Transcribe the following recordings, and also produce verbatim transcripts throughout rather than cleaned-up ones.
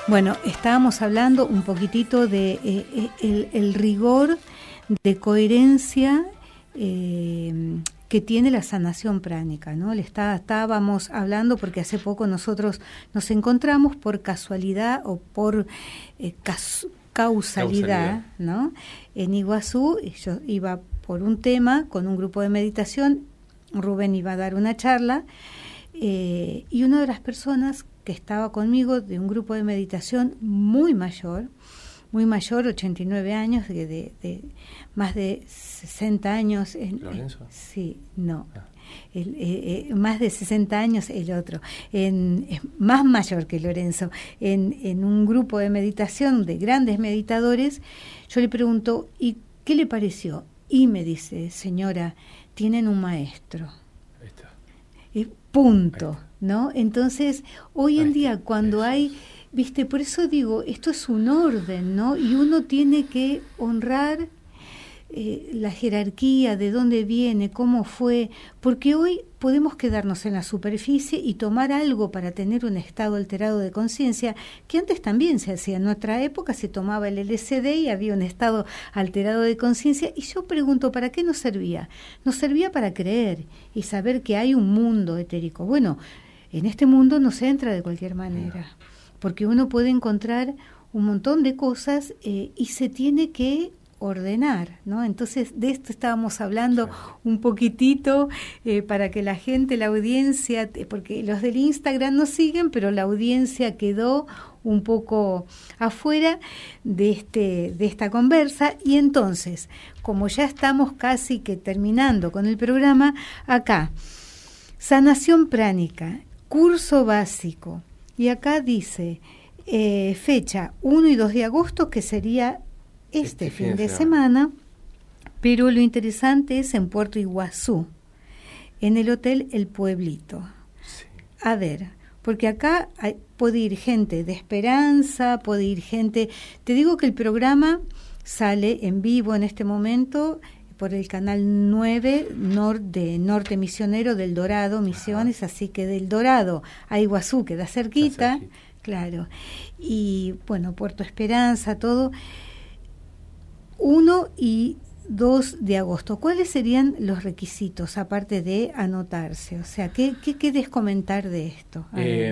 Bueno, estábamos hablando un poquitito de eh, el, el rigor de coherencia eh, que tiene la sanación pránica, ¿no? Le está, estábamos hablando porque hace poco nosotros nos encontramos por casualidad o por eh, cas, causalidad, causalidad, ¿no? En Iguazú, yo iba por un tema con un grupo de meditación, Rubén iba a dar una charla eh, y una de las personas que estaba conmigo de un grupo de meditación muy mayor, muy mayor, ochenta y nueve años, de, de, de más de sesenta años. En, ¿Lorenzo? Eh, sí, no. Ah. El, eh, eh, más de sesenta años el otro, en, es más mayor que Lorenzo, en, en un grupo de meditación de grandes meditadores. Yo le pregunto, ¿y qué le pareció? Y me dice, señora, tienen un maestro. Ahí está. Eh, punto. Ahí está. ¿No? Entonces, hoy en día cuando hay, viste, por eso digo, esto es un orden, ¿no? Y uno tiene que honrar eh, la jerarquía, de dónde viene, cómo fue, porque hoy podemos quedarnos en la superficie y tomar algo para tener un estado alterado de conciencia, que antes también se hacía. En nuestra época se tomaba el L S D y había un estado alterado de conciencia, y yo pregunto, ¿para qué nos servía? Nos servía para creer y saber que hay un mundo etérico. Bueno, en este mundo no se entra de cualquier manera, porque uno puede encontrar un montón de cosas eh, y se tiene que ordenar, ¿no? Entonces de esto estábamos hablando un poquitito eh, para que la gente, la audiencia, porque los del Instagram nos siguen, pero la audiencia quedó un poco afuera de este de esta conversa. Y entonces, como ya estamos casi que terminando con el programa, acá, sanación pránica, curso básico, y acá dice eh, fecha uno y dos de agosto, que sería este, este fin de semana, pero lo interesante es en Puerto Iguazú, en el Hotel El Pueblito. Sí. A ver, porque acá hay, puede ir gente de Esperanza, puede ir gente, te digo que el programa sale en vivo en este momento por el canal nueve nor, de Norte Misionero del Dorado, Misiones. Ajá. Así que del Dorado a Iguazú queda cerquita, cerquita, claro, y bueno, Puerto Esperanza, todo, uno y dos de agosto. ¿Cuáles serían los requisitos, aparte de anotarse? O sea, ¿qué, qué quieres comentar de esto? Eh,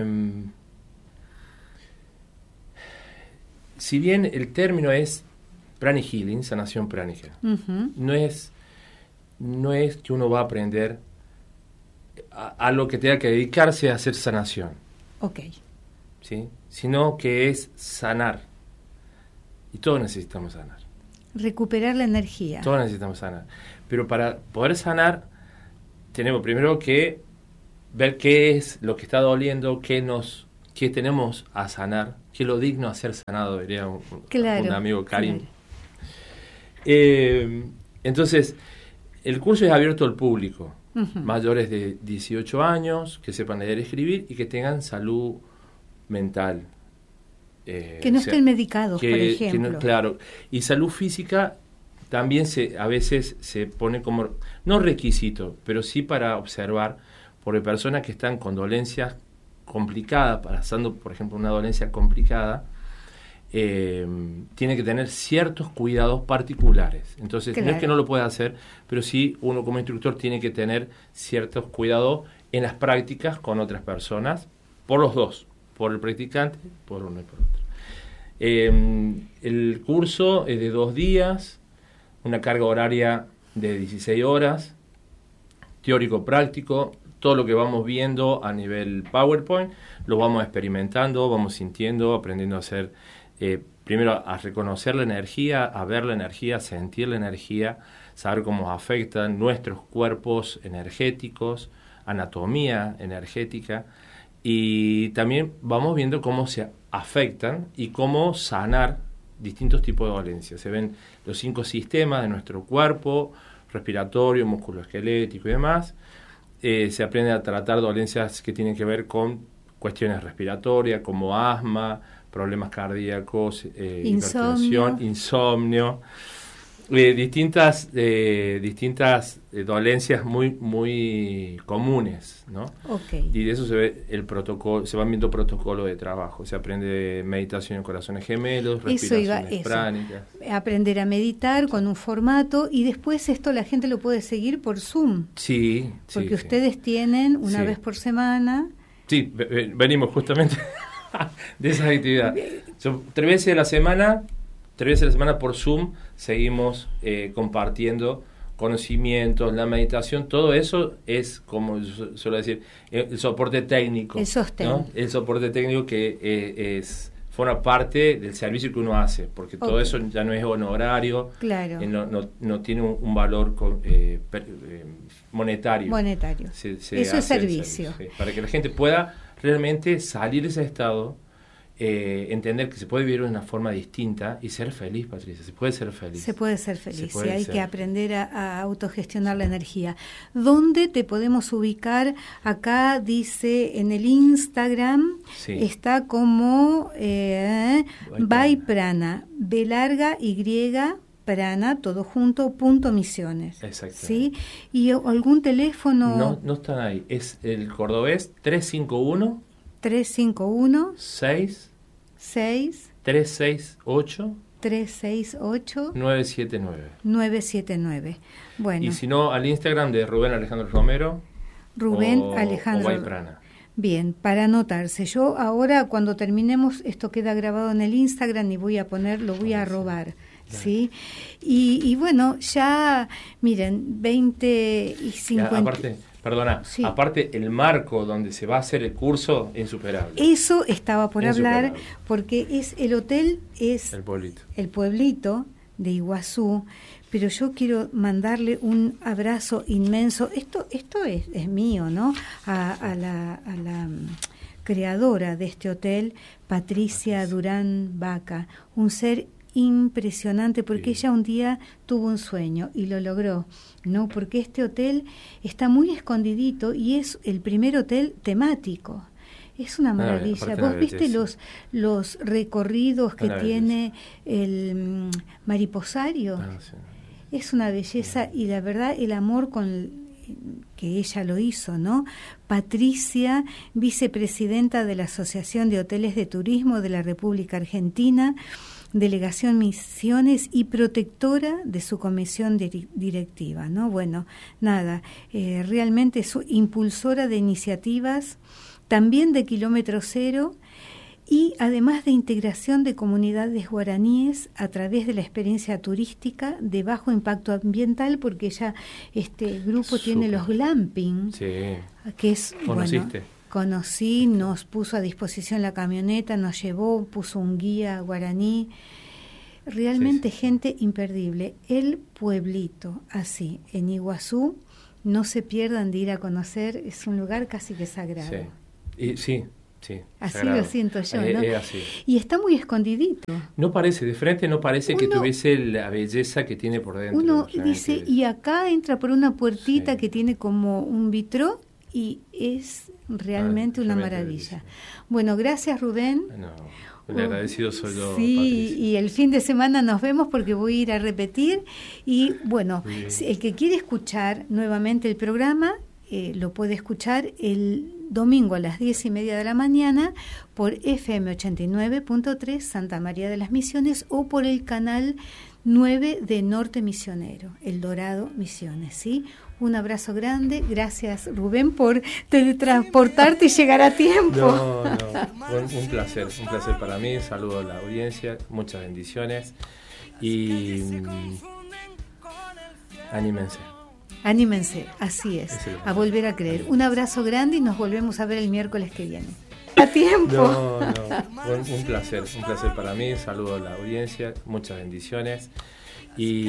si bien el término es Pranic Healing, sanación pránica, uh-huh. no es no es que uno va a aprender a, a lo que tenga que dedicarse a hacer sanación. Ok. ¿Sí? Sino que es sanar. Y todos necesitamos sanar. Recuperar la energía. Todos necesitamos sanar. Pero para poder sanar, tenemos primero que ver qué es lo que está doliendo, qué nos, qué tenemos a sanar, qué es lo digno a ser sanado, diría un, claro, un amigo Karim. Claro. Eh, entonces, el curso es abierto al público, uh-huh. mayores de dieciocho años, que sepan leer y escribir y que tengan salud mental. Eh, que no o sea, estén medicados, que, por ejemplo. Que no, claro, y salud física también se a veces se pone como, no requisito, pero sí para observar, porque personas que están con dolencias complicadas, pasando, por ejemplo, una dolencia complicada, eh, tiene que tener ciertos cuidados particulares. Entonces, claro. no es que no lo pueda hacer, pero sí uno como instructor tiene que tener ciertos cuidados en las prácticas con otras personas, por los dos, por el practicante, por uno y por otro. Eh, el curso es de dos días, una carga horaria de dieciséis horas, teórico-práctico, todo lo que vamos viendo a nivel PowerPoint, lo vamos experimentando, vamos sintiendo, aprendiendo a hacer, eh, primero a reconocer la energía, a ver la energía, a sentir la energía, saber cómo afectan nuestros cuerpos energéticos, anatomía energética, y también vamos viendo cómo se afectan y cómo sanar distintos tipos de dolencias. Se ven los cinco sistemas de nuestro cuerpo, respiratorio, musculoesquelético y demás. Eh, se aprende a tratar dolencias que tienen que ver con cuestiones respiratorias, como asma, problemas cardíacos, eh, insomnio. hipertensión, insomnio. eh, distintas eh, distintas eh, dolencias muy muy comunes, ¿no? Okay. Y de eso se ve el protocolo, se van viendo protocolos de trabajo, se aprende meditación en corazones gemelos, respiraciones pránicas. Aprender a meditar con un formato, y después esto la gente lo puede seguir por Zoom. Sí, porque sí, ustedes sí. tienen una sí. vez por semana. Sí, venimos justamente de esa actividad. So, tres veces a la semana, tres veces a la semana por Zoom seguimos eh, compartiendo conocimientos, la meditación, todo eso es, como yo suelo decir, el soporte técnico. El sostén. ¿no? El soporte técnico que eh, es forma parte del servicio que uno hace, porque todo okay. eso ya no es honorario, claro. eh, no, no, no tiene un, un valor con, eh, per, eh, monetario. Monetario. Se, se eso es servicio. servicio sí, para que la gente pueda realmente salir de ese estado, eh, entender que se puede vivir de una forma distinta y ser feliz, Patricia. Se puede ser feliz. Se puede ser feliz. puede y hay ser. que aprender a, a autogestionar la energía. ¿Dónde te podemos ubicar? Acá dice en el Instagram, sí. está como eh, Vai Prana, B larga Y Prana, todo junto, punto misiones. Exacto. ¿Sí? ¿Y algún teléfono? No, no están ahí. Es el cordobés tres cinco uno tres cinco uno seis seis tres seis ocho tres seis ocho nueve siete nueve nueve siete nueve. Bueno. Y si no, al Instagram de Rubén Alejandro Romero. Rubén o, Alejandro. O Vai Prana. Bien, para anotarse. Yo ahora, cuando terminemos, esto queda grabado en el Instagram y voy a poner, lo voy a robar. ¿Sí? Y, y bueno, ya, miren, veinte y cincuenta. Aparte, perdona, sí. aparte el marco donde se va a hacer el curso es insuperable. Eso estaba por insuperable. hablar, porque es el hotel, es el pueblito. el pueblito de Iguazú, pero yo quiero mandarle un abrazo inmenso. Esto, esto es, es mío, ¿no? A, a la, a la creadora de este hotel, Patricia Durán Vaca, un ser impresionante, porque sí. ella un día tuvo un sueño y lo logró, ¿no? Porque este hotel está muy escondidito y es el primer hotel temático. Es una maravilla. Vos viste los los recorridos que tiene el um, mariposario. Ah, sí. Es una belleza y la verdad el amor con que ella lo hizo, ¿no? Patricia, vicepresidenta de la Asociación de Hoteles de Turismo de la República Argentina, Delegación Misiones y protectora de su comisión de, directiva, ¿no? Bueno, nada, eh, realmente es impulsora de iniciativas, también de Kilómetro Cero, y además de integración de comunidades guaraníes a través de la experiencia turística de bajo impacto ambiental, porque ya este grupo Super. tiene los glamping, sí. que es, ¿Conociste? Bueno, conocí, nos puso a disposición la camioneta, nos llevó, puso un guía guaraní, realmente sí, sí. gente imperdible. El pueblito, así, en Iguazú, no se pierdan de ir a conocer, es un lugar casi que sagrado. Sí, y, sí. Sí, así sagrado. Lo siento yo, eh, ¿no? Eh, así. Y está muy escondidito. No parece, de frente no parece uno, que tuviese la belleza que tiene por dentro. Uno dice, y acá entra por una puertita sí. que tiene como un vitró y es realmente ah, una maravilla. Belleza. Bueno, gracias Rubén. No, el agradecido soy yo, Sí, Patricia. Y el fin de semana nos vemos porque voy a ir a repetir. Y bueno, el que quiere escuchar nuevamente el programa, eh, lo puede escuchar el domingo a las diez y media de la mañana por F M ochenta y nueve punto tres Santa María de las Misiones o por el canal nueve de Norte Misionero, El Dorado Misiones, ¿sí? Un abrazo grande, gracias Rubén por teletransportarte y llegar a tiempo. No, no, un, un placer, un placer para mí, saludo a la audiencia, muchas bendiciones y mmm, anímense. Anímense, así es, a volver a creer. Un abrazo grande y nos volvemos a ver el miércoles que viene. A tiempo. No, no, un, un placer, un placer para mí, saludo a la audiencia, muchas bendiciones y